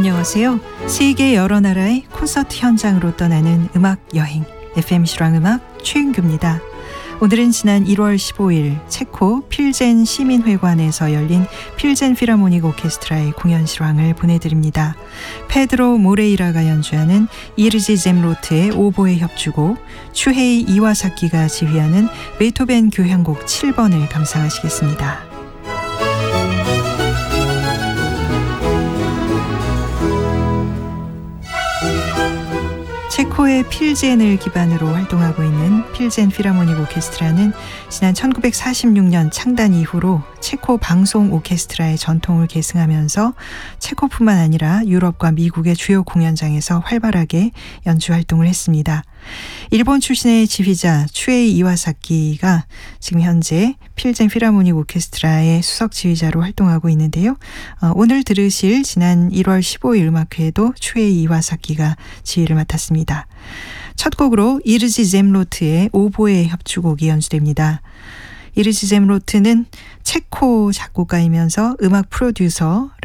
안녕하세요. 세계 여러 나라의 콘서트 현장으로 떠나는 음악 여행 FM 실황음악 최윤규입니다. 오늘은 지난 1월 15일 체코 필젠 시민회관에서 열린 필젠 필하모닉 오케스트라의 공연 실황을 보내드립니다. 페드로 모레이라가 연주하는 이르지 젬로트의 오보에 협주곡, 추헤이 이와사키가 지휘하는 베토벤 교향곡 7번을 감상하시겠습니다. 체코의 필젠을 기반으로 활동하고 있는 필젠 필하모닉 오케스트라는 지난 1946년 창단 이후로 체코 방송 오케스트라의 전통을 계승하면서 체코뿐만 아니라 유럽과 미국의 주요 공연장에서 활발하게 연주 활동을 했습니다. 일본 출신의 지휘자 추헤이 이와사키가 지금 현재 필젠 필하모닉 오케스트라의 수석 지휘자로 활동하고 있는데요. 오늘 들으실 지난 1월 15일 음악회에도 추헤이 이와사키가 지휘를 맡았습니다. 첫 곡으로 이르지 젬로트의 오보에 협주곡이 연주됩니다. 이르지 젬로트는 체코 작곡가이면서 음악 프로듀서